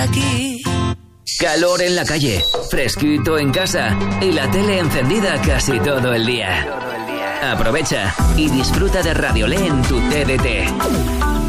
aquí. Calor en la calle, fresquito en casa y la tele encendida casi todo el día. Aprovecha y disfruta de Radiolé en tu TDT.